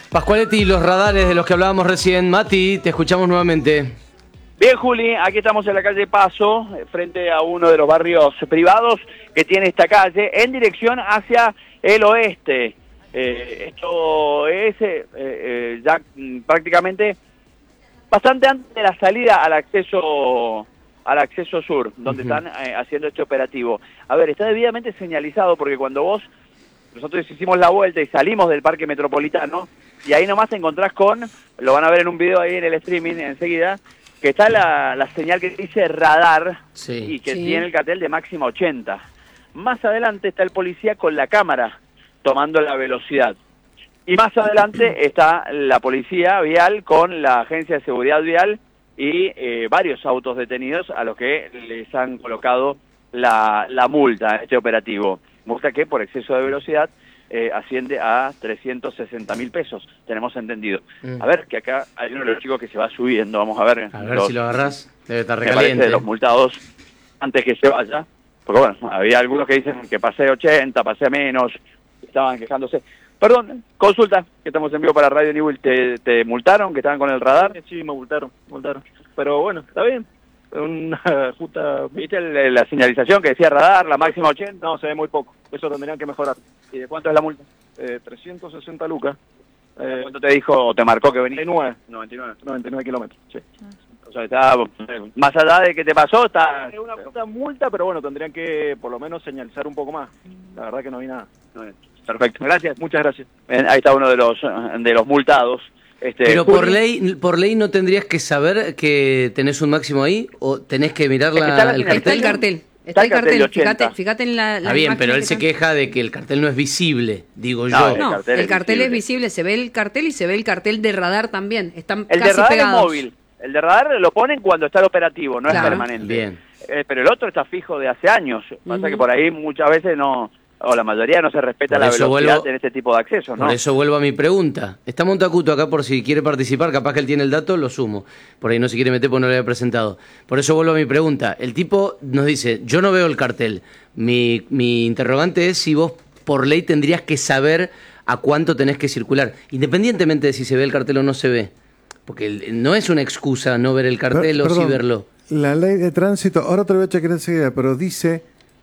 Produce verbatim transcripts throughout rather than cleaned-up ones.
Pascualetti, los radares de los que hablábamos recién. Mati, te escuchamos nuevamente. Bien, Juli, aquí estamos en la calle Paso, frente a uno de los barrios privados que tiene esta calle, en dirección hacia el oeste. Eh, esto es eh, eh, ya mm, prácticamente bastante antes de la salida al acceso al acceso sur, donde uh-huh. están eh, haciendo este operativo. A ver, está debidamente señalizado porque cuando vos, nosotros hicimos la vuelta y salimos del Parque Metropolitano, y ahí nomás te encontrás con, lo van a ver en un video ahí en el streaming enseguida, que está la, la señal que dice radar sí. y que sí. tiene el cartel de máxima ochenta. Más adelante está el policía con la cámara tomando la velocidad. Y más adelante está la policía vial con la Agencia de Seguridad Vial y eh, varios autos detenidos a los que les han colocado la, la multa en este operativo. Multa que por exceso de velocidad eh, asciende a trescientos sesenta mil pesos, tenemos entendido. Mm. A ver, que acá hay uno de los chicos que se va subiendo, vamos a ver. A ver los, si lo agarrás, debe estar recaliente. Me parece de los multados antes que se vaya, porque bueno, había algunos que dicen que pasé ochenta, pasé menos, estaban quejándose. Perdón, consulta, que estamos en vivo para Radio Newell, ¿te, te multaron, que estaban con el radar? Sí, me multaron, multaron. Pero bueno, está bien. Una justa... ¿Viste el, la señalización que decía radar, la máxima ochenta? No, se ve muy poco. Eso tendrían que mejorar. ¿Y de cuánto es la multa? Eh, trescientos sesenta lucas. Eh, ¿Cuánto te dijo o te marcó que venía? noventa y nueve. noventa y nueve. noventa y nueve kilómetros, sí. O sea, está, más allá de que te pasó, está... Es una puta multa, pero bueno, tendrían que por lo menos señalizar un poco más. La verdad que no vi nada. Perfecto, gracias. Muchas gracias. Ahí está uno de los de los multados. Este, Pero por ley por ley no tendrías que saber que tenés un máximo ahí o tenés que mirar la, está, el cartel. Está el cartel. Está el cartel, fíjate, fíjate en la... Está bien, pero él se queja de que el cartel no es visible, digo no, yo. No, el cartel, el es, cartel visible. es visible, se ve el cartel y se ve el cartel de radar también. Están el casi de radar pegados. es móvil. El de radar lo ponen cuando está el operativo, no claro. es permanente. Bien. Eh, pero el otro está fijo de hace años. Pasa uh-huh. que por ahí muchas veces no... o la mayoría no se respeta por la velocidad vuelvo, en este tipo de accesos, ¿no? Por eso vuelvo a mi pregunta. Está Montacuto acá por si quiere participar, capaz que él tiene el dato, lo sumo. Por ahí no se quiere meter porque no lo había presentado. Por eso vuelvo a mi pregunta. El tipo nos dice, yo no veo el cartel. Mi, mi interrogante es si vos por ley tendrías que saber a cuánto tenés que circular, independientemente de si se ve el cartel o no se ve. Porque no es una excusa no ver el cartel pero, o perdón, sí verlo. La ley de tránsito, ahora te lo voy a chequear enseguida, pero dice...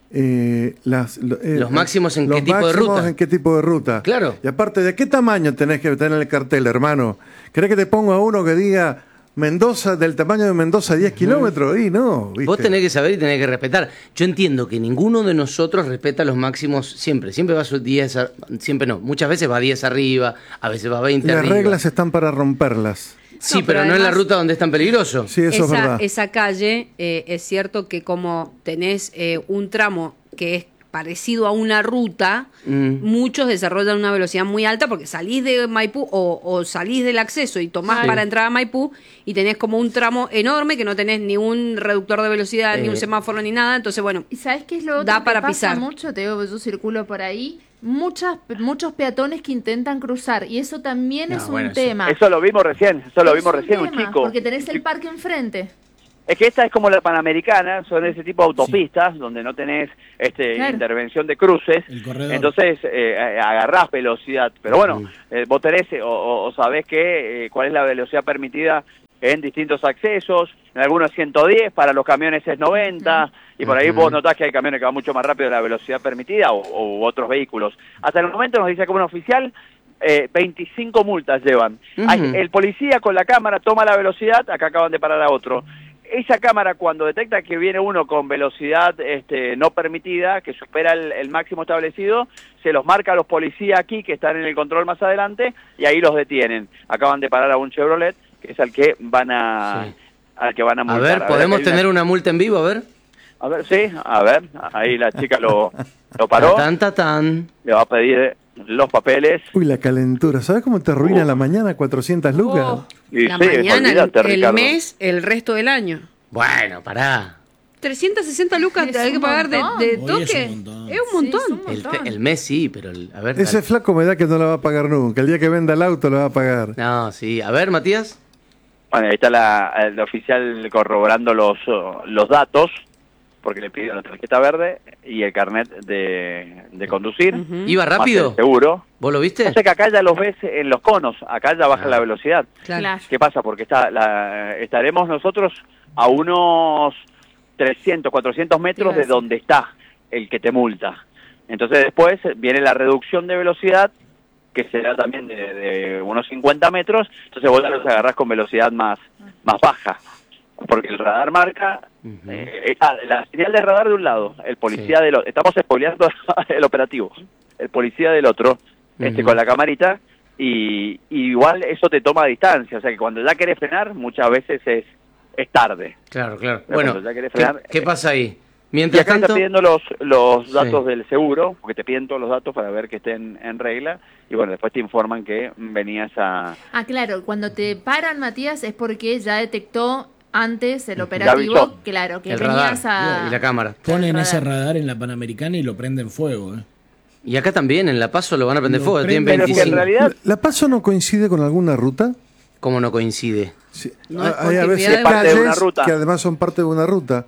Eh, las, eh, los máximos en los qué tipo máximos de ruta. en qué tipo de ruta. Claro. Y aparte, ¿de qué tamaño tenés que tener el cartel, hermano? ¿Querés que te ponga uno que diga Mendoza, del tamaño de Mendoza, diez kilómetros? Y no, ¿viste? Vos tenés que saber y tenés que respetar. Yo entiendo que ninguno de nosotros respeta los máximos siempre. Siempre va a diez, siempre no. Muchas veces va diez arriba, a veces va veinte Las arriba. reglas están para romperlas. Sí, no, pero, pero además, no en la ruta donde es tan peligroso. Sí, eso esa, es verdad. Esa calle, eh, es cierto que como tenés eh, un tramo que es parecido a una ruta, mm. muchos desarrollan una velocidad muy alta porque salís de Maipú o, o salís del acceso y tomás sí. para entrar a Maipú y tenés como un tramo enorme que no tenés ni un reductor de velocidad, eh. ni un semáforo, ni nada. Entonces, bueno, ¿y sabés qué es lo otro da que para pasa pisar. mucho? Te digo que yo circulo por ahí. Muchas, muchos peatones que intentan cruzar y eso también no, es un bueno, tema. Eso, eso lo vimos recién, eso lo vimos un recién, tema, un chico. Porque tenés el parque enfrente. Es que esta es como la Panamericana, son ese tipo de autopistas sí. donde no tenés este claro. intervención de cruces, entonces eh, agarrás velocidad, pero bueno, eh, vos tenés o, o, o sabés que, eh, cuál es la velocidad permitida en distintos accesos, en algunos ciento diez, para los camiones es noventa, uh-huh. y por ahí uh-huh. vos notás que hay camiones que van mucho más rápido de la velocidad permitida o, o otros vehículos. Hasta el momento nos dice como un oficial, eh, veinticinco multas llevan. Uh-huh. Hay, el policía con la cámara toma la velocidad, acá acaban de parar a otro. Esa cámara cuando detecta que viene uno con velocidad este, no permitida, que supera el, el máximo establecido, se los marca a los policías aquí que están en el control más adelante y ahí los detienen. Acaban de parar a un Chevrolet, que es al que van a, sí. al que van a multar. A ver, ¿podemos a ver, tener una... una multa en vivo? A ver. A ver, sí, a ver, ahí la chica lo, lo paró. Tan, tan, tan. Le va a pedir los papeles. Uy, la calentura. ¿Sabes cómo te arruina uh. la mañana cuatrocientas lucas? Oh. Y la sí, mañana, olvídate, el, el mes, el resto del año. Bueno, pará. trescientas sesenta lucas te hay que pagar de, de toque. Es un montón. Es un montón. Sí, es un montón. El, el mes sí, pero el, a ver. Ese dale. flaco me da que no la va a pagar nunca. El día que venda el auto lo va a pagar. No, sí. A ver, Matías. Bueno, ahí está la, el oficial corroborando los, los datos. porque le pidió la tarjeta verde y el carnet de, de conducir. Ujú. ¿Iba más rápido? el seguro. ¿Vos lo viste? O sea que acá ya los ves en los conos, acá ya baja Ah. la velocidad. Claro. Claro. ¿Qué pasa? Porque está la, estaremos nosotros a unos trescientos, cuatrocientos metros Iba a de decir. donde está el que te multa. Entonces después viene la reducción de velocidad, que será también de, de unos cincuenta metros, entonces vos ya los agarrás con velocidad más, más baja. Porque el radar marca, Ujú. eh, está la señal de radar de un lado, el policía Sí. del otro, estamos spoileando el operativo, el policía del otro, este Ujú. con la camarita, y, y igual eso te toma distancia, o sea que cuando ya querés frenar, muchas veces es, es tarde. Claro, claro. Pero Bueno, cuando ya querés ¿qué, frenar, qué eh, pasa ahí? Y Mientras acá tanto... está pidiendo los, los datos Sí. del seguro, porque te piden todos los datos para ver que estén en regla, y bueno, después te informan que venías a... Ah, claro, cuando te paran, Matías, es porque ya detectó antes el Ya operativo, avisó. claro, que el radar venías a... y la cámara. Ponen radar. ese radar en la Panamericana y lo prenden fuego. ¿eh? Y acá también, en La Paso lo van a prender Lo fuego, tienen prenden Pero es que en veinticinco. realidad... ¿La Paso no coincide con alguna ruta? ¿Cómo no coincide? Sí. No Ah, es hay a continuidad veces de parte de una calles ruta. que además son parte de una ruta.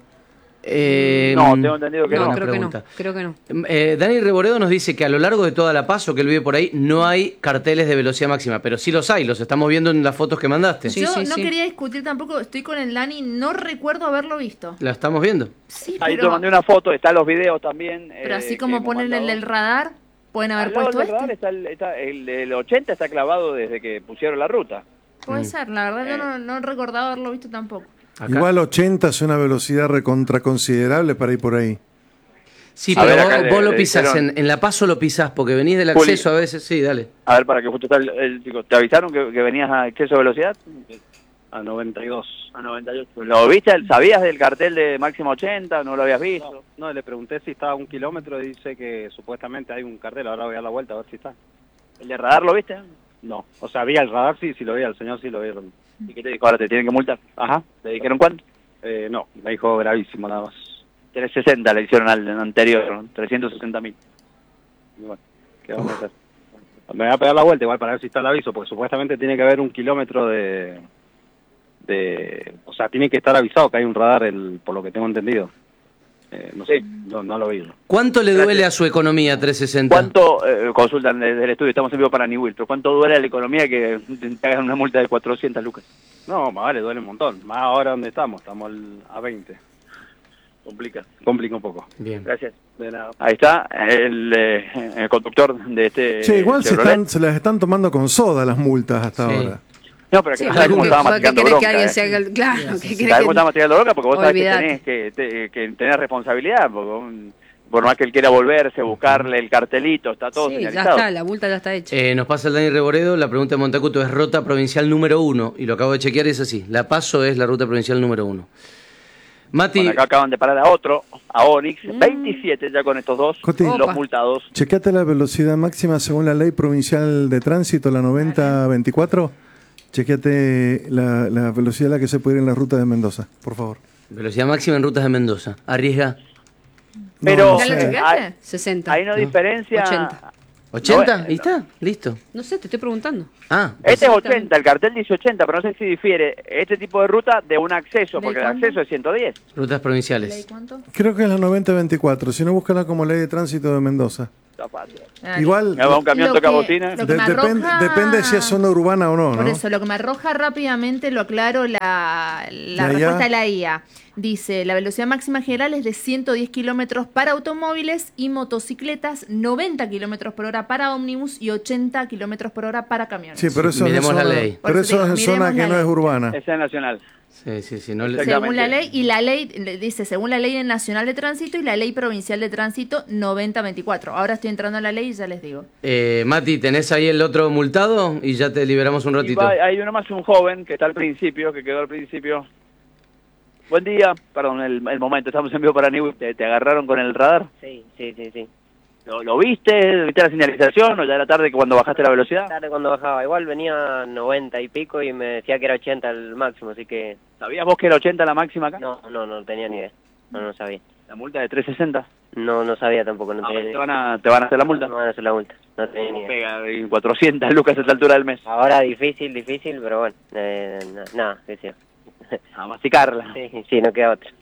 Eh, No, tengo entendido que No, no. buena creo que pregunta. no. Creo que no. Eh, Dani Reboredo nos dice que a lo largo de toda La Paso, que él vive por ahí, no hay carteles de velocidad máxima, pero sí los hay, los estamos viendo en las fotos que mandaste. Sí, Yo sí, no sí. quería discutir tampoco, estoy con el Lani, no recuerdo haberlo visto. La estamos viendo. Sí, Ahí te pero, mandé una foto, están los videos también. pero eh, así que como hemos ponen el mandado. del radar, pueden haber Al lado puesto del este. radar está el, está el, el ochenta está clavado desde que pusieron la ruta. Puede Mm. ser, la verdad yo Eh. no, no recordaba haberlo visto tampoco. Acá. Igual ochenta es una velocidad recontra considerable para ir por ahí. Sí, A pero ver, vos, acá le- vos lo le pisás, dijeron- en, en La Paso lo pisás, porque venís del Juli. acceso a veces, sí, dale. A ver, para que justo está el, el chico. ¿Te avisaron que, que venías a exceso de velocidad? A noventa y dos. A noventa y ocho. ¿Lo viste? ¿Sabías del cartel de máximo ochenta? ¿No lo habías visto? No, le pregunté si estaba a un kilómetro y dice que supuestamente hay un cartel. Ahora voy a dar la vuelta a ver si está. ¿El de radar lo viste? No, o sea, vi el radar, sí, sí lo vi, el señor sí lo vieron. ¿Y qué te dijo? Ahora te tienen que multar. Ajá, ¿Te dijeron cuánto? eh, no, me dijo gravísimo nada más. trescientos sesenta le hicieron al anterior, trescientos sesenta mil. Y bueno, ¿qué vamos a hacer? Me voy a pegar la vuelta igual para ver si está el aviso, porque supuestamente tiene que haber un kilómetro de... de o sea, tiene que estar avisado que hay un radar, el, por lo que tengo entendido. Eh, no sé, Sí. no, no lo vi. ¿Cuánto le duele a su economía trescientos sesenta? ¿Cuánto, eh, consultan desde el estudio, estamos en vivo para Niwil, pero cuánto duele a la economía que te hagan una multa de cuatrocientas lucas? No, más vale, duele un montón. Más ahora donde estamos, estamos al- a veinte. Complica. Complica un poco. Bien. Gracias. De nada. Ahí está el, eh, el conductor de este Che, igual se, Chevrolet. están, se las están tomando con soda las multas hasta Sí. ahora. No, pero que Sí, no sabes cómo ¿qué- estaba ¿qué masticando querés bronca. que alguien eh. se haga el- Claro, ¿qué querés ¿Sabes cómo que- estaba masticando bronca? Porque vos sabés que Olvidate. tenés que, te- que tenés responsabilidad. Porque vos, por más que él quiera volverse, buscarle el cartelito, está todo Sí, ya señalizado. está, la multa ya está hecha. Eh, nos pasa el Dani Reboredo, la pregunta de Montacuto es ruta provincial número uno, y lo acabo de chequear y es así, La Paso es la ruta provincial número uno. Mati, Bueno, acá acaban de parar a otro, a Onix, veintisiete ya con estos dos, Coti. los Opa. multados. Chequeate la velocidad máxima según la ley provincial de tránsito, la noventa veinticuatro. Chequeate la, la velocidad a la que se puede ir en la ruta de Mendoza, por favor. velocidad máxima en rutas de Mendoza, arriesga. Pero No, no ¿Ya lo sé. chequeaste? hay, sesenta. hay una diferencia. ochenta. ¿ochenta? No, Ahí está, listo. No sé, te estoy preguntando. Ah, Este es Exactamente. ochenta, el cartel dice ochenta, pero no sé si difiere este tipo de ruta de un acceso, ¿De porque el cuánto? acceso es ciento diez. rutas ¿Ley provinciales. cuánto? Creo que es la noventa veinticuatro, si no búscala como ley de tránsito de Mendoza. Está fácil. Ah, Igual Me va un camión, Lo toca que- bocina. lo que de- me depende, arroja- depende si es zona urbana o no, Por ¿no? eso, lo que me arroja rápidamente, lo aclaro, la, la La I A. respuesta de la I A. Dice, la velocidad máxima general es de ciento diez kilómetros para automóviles y motocicletas, noventa kilómetros por hora para ómnibus y ochenta kilómetros por hora para camiones. Sí, pero eso es en Miremos la zona, ley. pero Por eso eso digo, es en zona miremos que la no es ley. urbana. Esa es nacional. Sí, sí, sí. No le- Exacto. Según la Exactamente. ley, y la ley le dice, según la ley nacional de tránsito y la ley provincial de tránsito noventa veinticuatro. Ahora estoy entrando a la ley y ya les digo. Eh, Mati, ¿tenés ahí el otro multado? Y ya te liberamos un Y ratito. va- hay uno más, un joven que está al principio, que quedó al principio. Buen día, perdón, el, el momento, estamos en vivo para Niwil. ¿Te, te agarraron con el radar? Sí, sí, sí, sí. ¿Lo, lo viste? ¿Viste la señalización o ya era tarde que cuando bajaste la velocidad? Tarde cuando bajaba, igual venía noventa y pico y me decía que era ochenta el máximo, así que ¿Sabías vos que era ochenta la máxima acá? no, no, no tenía ni idea. No, no sabía. La multa de trescientos sesenta. No, no sabía tampoco, no Ahora tenía ni te idea. van a, te van a hacer la multa. No van a hacer la multa, no tenía ni idea. Pega y cuatrocientas lucas a esta altura del mes. Ahora difícil, difícil, pero bueno, eh, na- nada, qué sé yo. A masticarla. Sí, sí, no queda otra.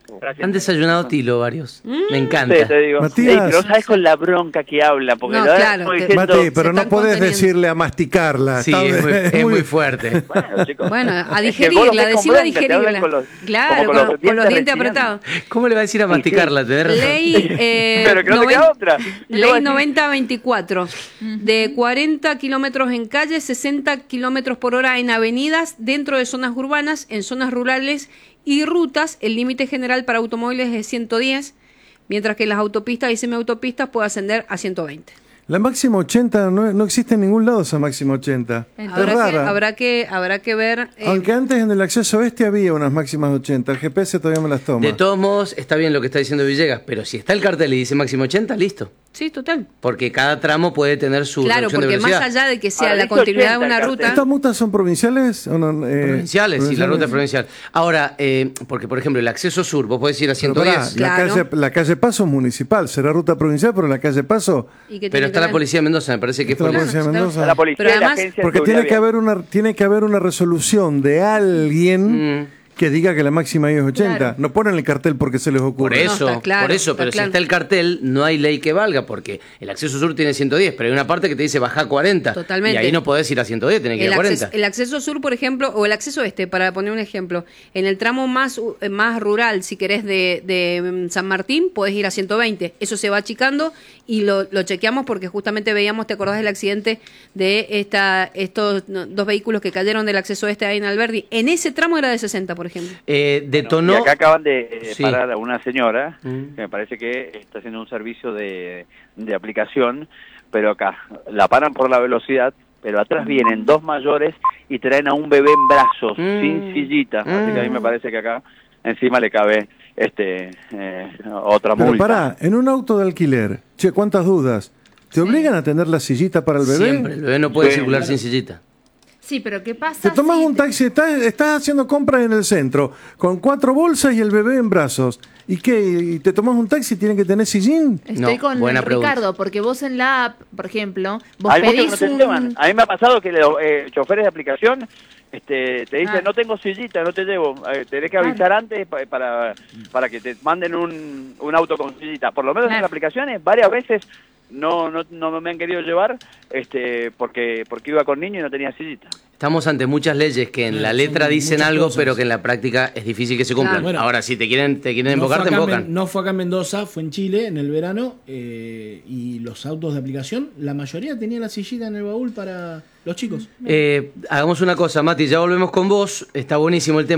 Gracias. Han desayunado tilo varios. Mm. Me encanta. Sí, te digo. Matías. Ey, pero no sabes con la bronca que habla, porque No, la verdad claro, estoy te- diciendo- Mati, pero se no están podés conteniendo. decirle a masticarla. Sí, está- es muy, es muy fuerte. Bueno, chicos. Bueno, a Es que vos lo digerirla, ves con decirla a bronca, te hablan digerirla. con los- Claro, como con, con los con los dientes dientes respirando. apretados. ¿Cómo le va a decir a masticarla? Tenés razón. Ley, eh, Pero que no te noven- queda otra. Ley noventa veinticuatro. De cuarenta kilómetros en calles, sesenta kilómetros por hora en avenidas, dentro de zonas urbanas, en zonas rurales y rutas. El límite general para automóviles es ciento diez, mientras que en las autopistas y semiautopistas puede ascender a ciento veinte. La máxima ochenta no, no existe en ningún lado esa máxima ochenta. Es Habrá que, rara. habrá que, habrá que ver. eh, Aunque antes en el acceso oeste había unas máximas ochenta. El G P S todavía me las toma. De todos modos, está bien lo que está diciendo Villegas, pero si está el cartel y dice máximo ochenta, listo. sí, total. Porque cada tramo puede tener su Claro, reducción de porque velocidad. más allá de que sea Ahora, la dice continuidad de ochenta una el ruta. ¿Estas multas son provinciales o no? Eh, Provinciales, sí, la ruta es provincial. Ahora, eh, porque por ejemplo, el acceso sur, vos podés ir a Pero ciento pará, diez, la, Claro. calle, la calle Paso es municipal, será ruta provincial, pero la calle Paso, ¿Y qué tiene pero que está la ver? policía de Mendoza, me parece que es está la policía. policía de Claro, Mendoza. A la policía Pero y la además- agencia de Porque seguridad tiene que vial. haber una tiene que haber una resolución de alguien Mm. que diga que la máxima ahí es ochenta. Claro. No ponen el cartel porque se les Por ocurre. No, eso, está claro, por eso, está pero claro. si está el cartel, no hay ley que valga, porque el acceso sur tiene ciento diez, pero hay una parte que te dice baja a cuarenta. Totalmente. Y ahí no podés ir a ciento diez, tenés que ir El a acceso, cuarenta. el acceso sur, por ejemplo, o el acceso este, para poner un ejemplo, en el tramo más, u- eh, más rural, si querés, de, de mm, San Martín, podés ir a ciento veinte. Eso se va achicando y lo, lo chequeamos porque justamente veíamos, ¿te acordás del accidente de esta estos no, dos vehículos que cayeron del acceso este ahí en Alberdi? En ese tramo era de sesenta, por ejemplo. Eh, Bueno, detonó... y acá acaban de eh, Sí. parar a una señora Mm. que me parece que está haciendo un servicio de, de aplicación, pero acá la paran por la velocidad, pero atrás vienen dos mayores y traen a un bebé en brazos, Mm. sin sillita. Así que a mí me Mm. parece que acá encima le cabe este eh, otra Pero multa. pará, en un auto de alquiler, che, cuántas dudas. ¿Te obligan a tener la sillita para el bebé? Siempre, el bebé no puede Sí. circular sin sillita. Sí, pero ¿qué pasa? Te tomas si un te- taxi, estás, estás haciendo compras en el centro, con cuatro bolsas y el bebé en brazos. ¿Y qué? ¿Y te tomas un taxi y tiene que tener sillín? Estoy No, con buena pregunta. Ricardo, porque vos en la app, por ejemplo, vos Hay muchos que pedís no te un... llevan. A mí me ha pasado que los eh, choferes de aplicación este, te dicen, Ah. no tengo sillita, no te llevo. Eh, tenés que avisar antes pa- para, para que te manden un, un auto con sillita. Por lo menos en Claro. las aplicaciones, varias veces no, no, no me han querido llevar este, porque, porque iba con niño y no tenía sillita. Estamos ante muchas leyes que en la Son letra dicen muchas algo, cosas. pero que en la práctica es difícil que se cumplan. Claro. Bueno. Ahora, si te quieren, te quieren No embocar, fue te acá en embocan. Men- no fue acá en Mendoza, fue en Chile en el verano eh, y los autos de aplicación, la mayoría tenían la sillita en el baúl para los chicos. Eh, hagamos una cosa, Mati, ya volvemos con vos. Está buenísimo el tema.